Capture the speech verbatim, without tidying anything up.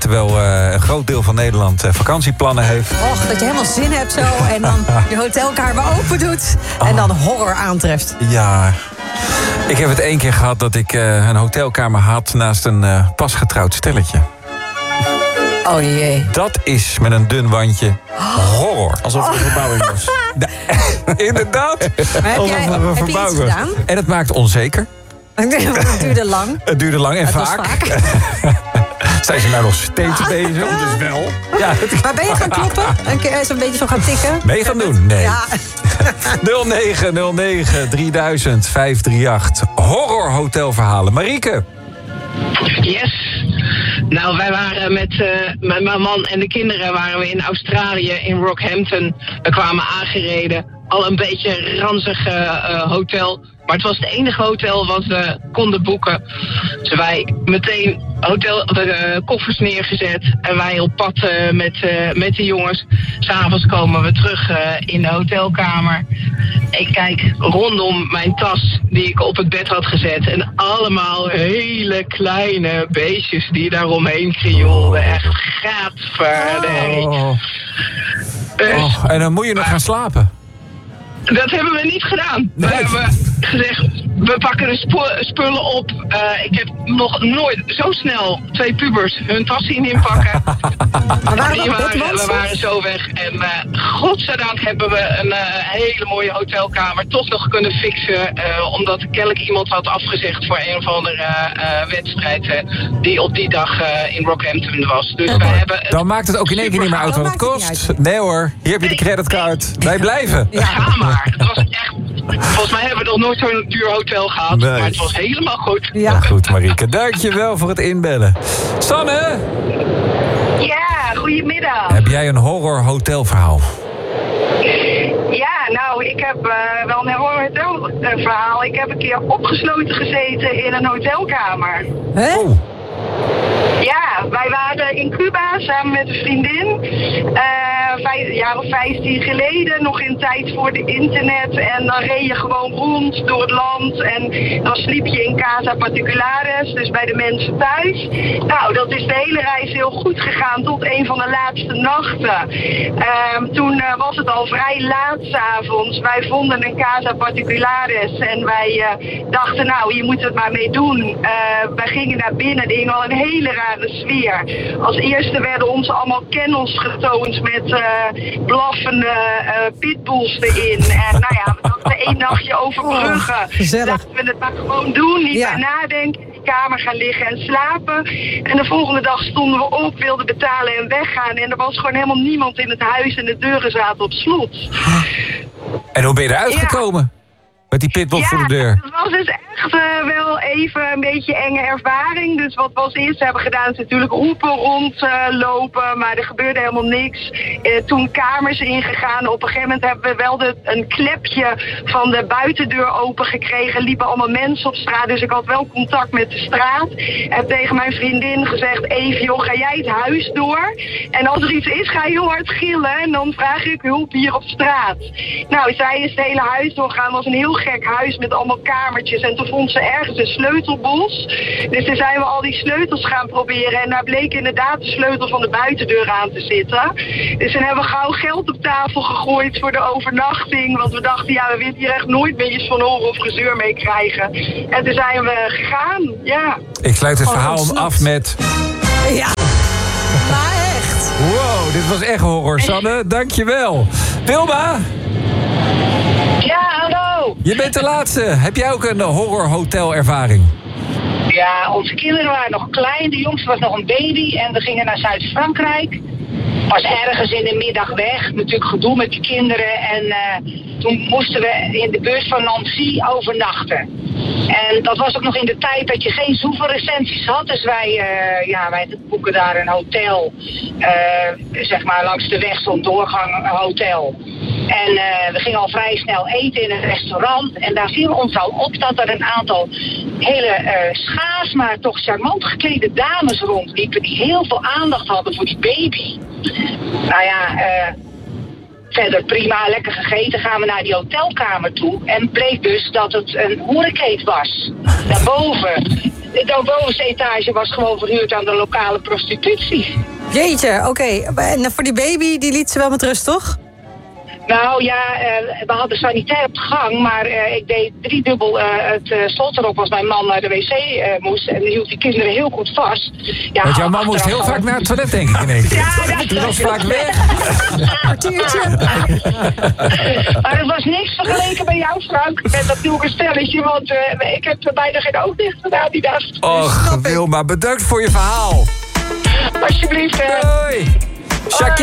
terwijl uh, een groot deel van Nederland uh, vakantieplannen heeft. Och, dat je helemaal zin hebt zo en dan je hotelkamer open doet en dan horror aantreft. Ja, ik heb het één keer gehad dat ik uh, een hotelkamer had naast een uh, pasgetrouwd stelletje. Oh jee. Dat is met een dun wandje horror. Alsof er een verbouwing was. Da- Inderdaad. Maar heb, jij, er een heb je verbouwing iets was. gedaan? En het maakt onzeker. Het duurde lang. Het duurde lang en Het was vaak. vaak. Zijn ze nou nog steeds bezig? Dus wel. Ja, het... Maar ben je gaan kloppen? Een keer zo'n beetje zo gaan tikken? Mee gaan doen? Nee. Ja. nul negen nul negen drieduizend vijf drie acht. Horror hotelverhalen. Marieke. Yes. Nou, wij waren met, uh, met mijn man en de kinderen waren we in Australië, in Rockhampton. We kwamen aangereden. Al een beetje ranzig uh, hotel. Maar het was het enige hotel wat we konden boeken. Dus wij meteen hotel, de uh, koffers neergezet. En wij op pad uh, met, uh, met de jongens. 'S Avonds komen we terug uh, in de hotelkamer. Ik kijk rondom mijn tas die ik op het bed had gezet. En allemaal hele kleine beestjes die daaromheen krioelden. Echt gadverder. Oh. Dus, Oh, en dan moet je nog gaan slapen. dat hebben we niet gedaan. Nee. We hebben gezegd, we pakken de spo- spullen op. Uh, ik heb nog nooit zo snel twee pubers hun tas zien inpakken. Maar waren Die dat waren, bedwantsen? we waren zo weg. En uh, godzijdank hebben we een uh, hele mooie hotelkamer toch nog kunnen fixen. Uh, omdat er kennelijk iemand had afgezegd voor een of andere uh, wedstrijd uh, die op die dag uh, in Rockhampton was. Dus Oh, wij hebben het dan maakt het ook in één keer niet meer uit Dan wat het maakt het kost. niet Nee hoor, hier heb je de creditcard. Wij blijven. Ja. Ga maar. Het was echt. Volgens mij hebben we nog nooit zo'n duur hotel gehad. Nee. Maar het was helemaal goed. Ja. Nou, goed, Marieke. Dankjewel voor het inbellen. Sanne, Ja, goedemiddag. heb jij een horror hotelverhaal? Ja, nou, ik heb uh, wel een horror hotel uh, verhaal. Ik heb een keer opgesloten gezeten in een hotelkamer. Hè? Oh. Ja, wij waren in Cuba samen met een vriendin. Uh, vijf, een jaar of vijftien geleden, nog in tijd voor de internet. En dan reed je gewoon rond door het land. En dan sliep je in casa particulares, dus bij de mensen thuis. Nou, dat is de hele reis heel goed gegaan tot een van de laatste nachten. Uh, toen uh, was het al vrij laat 's avonds. Wij vonden een casa particulares en wij uh, dachten, nou, hier moeten we het maar mee doen. Uh, wij gingen naar binnen, er hing al een hele rare sfeer. Als eerste werden ons allemaal kennels getoond met uh, blaffende uh, pitbulls erin. En nou ja, we dachten één nachtje overbruggen. Oh, gezellig. Laten we het maar gewoon doen, niet Ja. bij nadenken. In de kamer gaan liggen en slapen. En de volgende dag stonden we op, wilden betalen en weggaan. En er was gewoon helemaal niemand in het huis en de deuren zaten op slot. En hoe ben je eruit gekomen? Met die pitbull voor de deur. Het was dus echt uh, wel even een beetje enge ervaring. Dus wat we als eerste hebben gedaan is natuurlijk roepen, rondlopen. Uh, maar er gebeurde helemaal niks. Uh, toen kamers ingegaan. Op een gegeven moment hebben we wel de, een klepje van de buitendeur open gekregen. Liepen allemaal mensen op straat. Dus ik had wel contact met de straat. Heb tegen mijn vriendin gezegd, Eve, joh, ga jij het huis door? En als er iets is, ga je heel hard gillen. En dan vraag ik hulp hier op straat. Nou, zij is het hele huis doorgaan. Het was een heel gek huis met allemaal kamertjes. En toen vond ze ergens een sleutelbos. Dus toen zijn we al die sleutels gaan proberen. En daar bleek inderdaad de sleutel van de buitendeur aan te zitten. Dus toen hebben we gauw geld op tafel gegooid voor de overnachting. Want we dachten, ja, we willen hier echt nooit meer iets van horen of gezeur mee krijgen. En toen zijn we gegaan, ja. Ik sluit het Oh, verhaal ontsnapt. af met... Ja. Maar echt. Wow, dit was echt horror, Sanne. Dankjewel. Wilma, Ja, hallo. je bent de laatste. Heb jij ook een horror hotelervaring? Ja, onze kinderen waren nog klein. De jongste was nog een baby en we gingen naar Zuid-Frankrijk. Was ergens in de middag weg. Natuurlijk gedoe met de kinderen. En uh, toen moesten we in de bus van Nancy overnachten. En dat was ook nog in de tijd dat je geen Zoever-recensies had. Dus wij, uh, ja, wij boeken daar een hotel. Uh, zeg maar langs de weg zo'n doorgang hotel. En uh, we gingen al vrij snel eten in een restaurant. En daar viel ons al op dat er een aantal hele uh, schaars, maar toch charmant geklede dames rondliepen. Die heel veel aandacht hadden voor die baby. Nou ja, uh, verder prima, lekker gegeten. Gaan we naar die hotelkamer toe. En bleek dus dat het een horenketen was. Daarboven de bovenste etage was gewoon verhuurd aan de lokale prostitutie. Jeetje, oké. Okay. En voor die baby, die liet ze wel met rust, toch? Nou ja, uh, we hadden sanitair op de gang, maar uh, ik deed driedubbel uh, het uh, slot erop als mijn man naar de wc uh, moest. En hield die kinderen heel goed vast. Ja, want jouw man moest heel vaak naar het toilet, denk ik, in één keer. Ja, dat die was vaak weg. Kwartiertje. Maar het was niks vergeleken bij jou, Frank, met dat nieuwe stelletje. Want uh, ik heb er bijna geen oog dicht gedaan die dag. Och, Wilma, bedankt voor je verhaal. Alsjeblieft. Uh. Doei. Shakira.